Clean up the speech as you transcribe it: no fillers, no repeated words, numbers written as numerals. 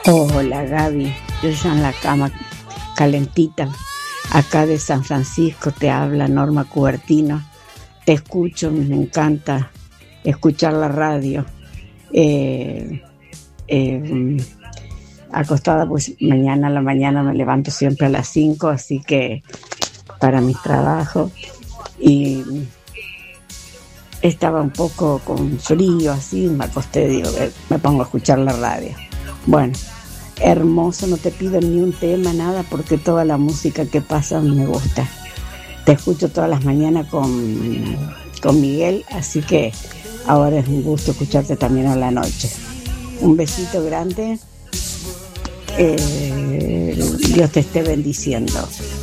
Hola Gaby, yo ya en la cama calentita, acá de San Francisco te habla Norma Cubertino, te escucho, me encanta escuchar la radio, eh, eh, acostada pues mañana a la mañana me levanto siempre a las 5, así que para mis trabajos y estaba un poco con frío así, me acosté, digo, me pongo a escuchar la radio. Bueno, hermoso, no te pido ni un tema, nada, porque toda la música que pasa me gusta. Te escucho todas las mañanas con Miguel, así que ahora es un gusto escucharte también a la noche. Un besito grande, Dios te esté bendiciendo.